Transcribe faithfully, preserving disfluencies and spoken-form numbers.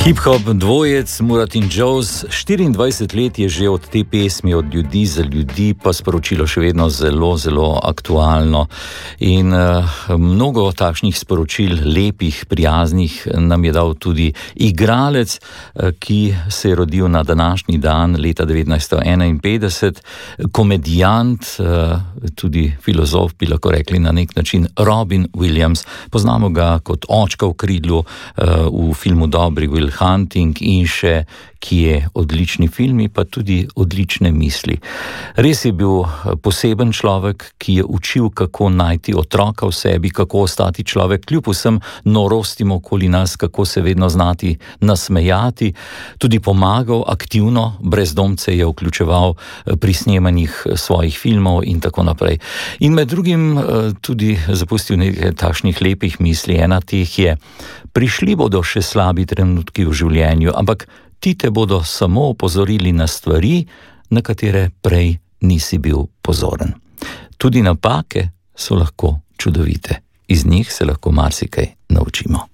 Hip-hop dvojec Murat in Joes, štiriindvajset let je že od te pesmi, od ljudi za ljudi, pa sporočilo še vedno zelo, zelo aktualno. In uh, mnogo takšnih sporočil, lepih, prijaznih, nam je dal tudi igralec, uh, ki se je rodil na današnji dan leta devetnajststo enainpetdeset, komedijant, uh, tudi filozof, bi lahko rekli na nek način, Robin Williams. Poznamo ga kot očka v kridlu uh, v filmu Dobri Will Hunting in še kje odlični filmi, pa tudi odlične misli. Res je bil poseben človek, ki je učil, kako najti otroka v sebi, kako ostati človek kljub vsem norostim okoli nas, kako se vedno znati nasmejati, tudi pomagal aktivno, brezdomce je vključeval pri snemanjih svojih filmov in tako naprej. In med drugim tudi zapustil nekaj takšnih lepih misli. Ena teh je: prišli bodo še slabi trenutki v življenju, ampak ti te bodo samo opozorili na stvari, na katere prej nisi bil pozoren. Tudi napake so lahko čudovite. Iz njih se lahko marsikaj naučimo.